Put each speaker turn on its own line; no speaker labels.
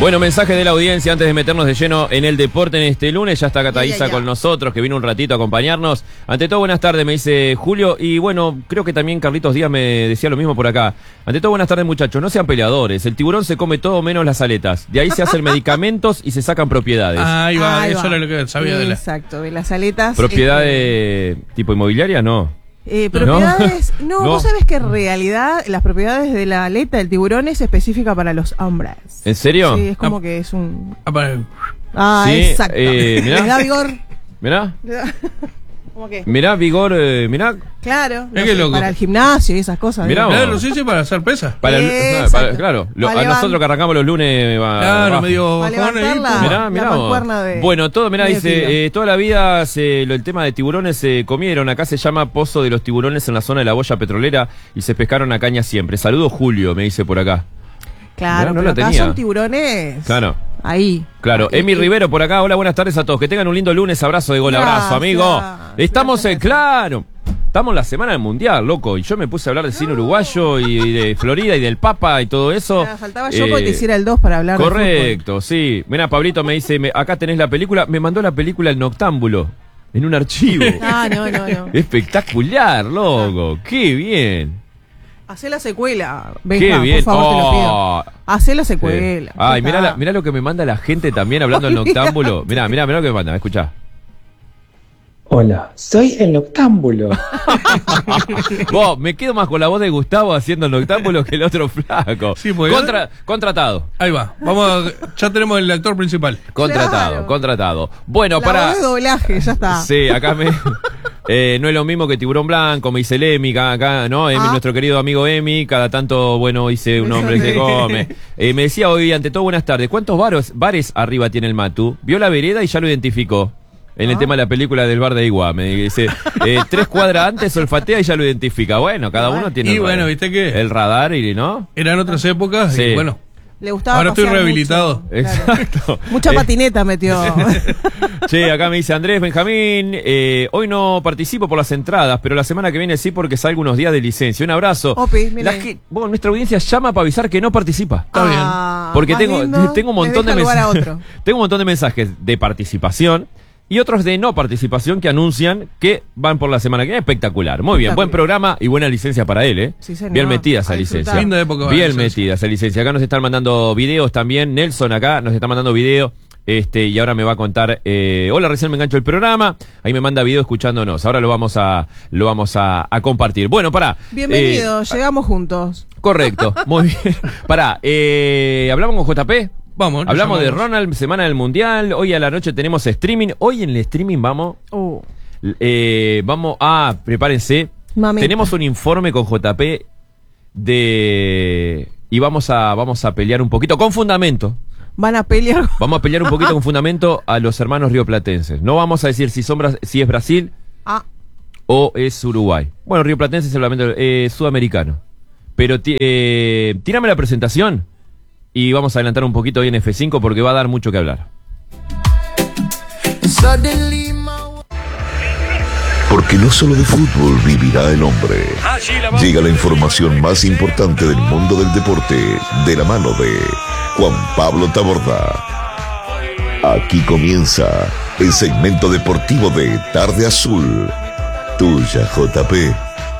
Bueno, mensaje de la audiencia antes de meternos de lleno en el deporte en este lunes. Ya está Cataísa con nosotros, que vino un ratito a acompañarnos. Ante todo, buenas tardes, me dice Julio. Y bueno, creo que también Carlitos Díaz me decía lo mismo por acá. Ante todo, buenas tardes, muchachos. No sean peleadores. El tiburón se come todo menos las aletas. De ahí se hacen medicamentos y se sacan propiedades.
Ahí va, eso era lo que sabía de la...
Exacto, de las aletas.
¿Propiedades tipo inmobiliaria? No.
Propiedades, no, vos sabés que en realidad las propiedades de la aleta del tiburón es específica para los hombres.
¿En serio?
Sí, es como que es un...
Sí,
exacto.
Mirá.
¿Les da vigor?
Mirá.
¿Cómo qué?
Mirá, vigor, mirá.
Claro,
Es que loco.
para el gimnasio y esas cosas.
Mirá,
Claro, sí, para hacer pesas.
Claro, a nosotros que arrancamos los lunes.
Claro, medio bajón ahí.
Mirá. Bueno, todo, mirá, dice, toda la vida el tema de tiburones se comieron. Acá se llama Pozo de los Tiburones en la zona de la boya petrolera y se pescaron a caña siempre. Saludos, Julio, me dice por acá.
Claro,
mirá, no
pero acá son tiburones.
Claro.
Ahí.
Claro, Emi Rivero por acá. Hola, buenas tardes a todos. Que tengan un lindo lunes. Abrazo de gol, abrazo, amigo. Estamos claro. Estamos en la semana del mundial, loco. Y yo me puse a hablar de cine uruguayo y de Florida y del Papa y todo eso.
Faltaba yo porque te hiciera el 2 para hablar.
Correcto, sí. Mira, Pablito me dice, acá tenés la película. Me mandó la película El Noctámbulo en un archivo.
No.
Espectacular, loco. Qué bien.
Hacé la secuela.
Qué bien.
Por favor, te lo pido. Hacé la secuela.
Ay, mirá lo que me manda la gente también hablando del noctámbulo. Mirá lo que me manda, escuchá.
Hola, soy el noctámbulo.
Vos, me quedo más con la voz de Gustavo haciendo el noctámbulo que el otro flaco.
Sí, pues,
contratado.
Ahí va, ya tenemos el actor principal.
Contratado. Bueno,
la voz de doblaje, ya está.
Sí, acá no es lo mismo que Tiburón Blanco, me dice el Emi, acá, ¿no? Emi, nuestro querido amigo Emi, cada tanto, bueno, dice un hombre que come. Me decía hoy, ante todo, buenas tardes, ¿cuántos bares arriba tiene el Matu? Vio la vereda y ya lo identificó. En el tema de la película del bar de Iguá, me dice, 3 cuadras antes olfatea y ya lo identifica. Bueno, cada uno tiene
¿viste qué?
El radar y, ¿no?
Eran otras épocas y bueno.
Le gustaba.
Ahora estoy rehabilitado.
Mucho,
exacto.
Claro. Mucha patineta metió.
Che, acá me dice Andrés Benjamín, hoy no participo por las entradas, pero la semana que viene sí porque salgo unos días de licencia. Un abrazo.
Opi,
nuestra audiencia llama para avisar que no participa.
Está bien.
Porque tengo un montón de mensajes. Tengo un montón de mensajes de participación y otros de no participación que anuncian que van por la semana que viene. Espectacular. Muy bien, buen programa y buena licencia para él, ¿eh?
Sí, señor.
Bien metida esa licencia.
Linda época.
Bien metida esa licencia. Acá nos están mandando videos también. Nelson acá nos está mandando video. Y ahora me va a contar, hola, recién me engancho el programa. Ahí me manda video escuchándonos. Ahora lo vamos a compartir. Bueno, pará.
Bienvenido, llegamos juntos.
Correcto, muy bien. Pará, ¿hablamos con JP?
Vamos.
Hablamos de Ronald, semana del Mundial. Hoy a la noche tenemos streaming. Hoy en el streaming vamos a, prepárense.
Mamita.
Tenemos un informe con JP y vamos a pelear un poquito con fundamento.
Van a pelear.
Vamos a pelear un poquito con fundamento a los hermanos rioplatenses. No vamos a decir si es Brasil o es Uruguay. Bueno, rioplatense es el sudamericano. Pero tírame la presentación y vamos a adelantar un poquito hoy en F5 porque va a dar mucho que hablar.
Porque no solo de fútbol vivirá el hombre. Llega la información más importante del mundo del deporte de la mano de Juan Pablo Taborda. Aquí comienza el segmento deportivo de Tarde Azul. Tuya, JP.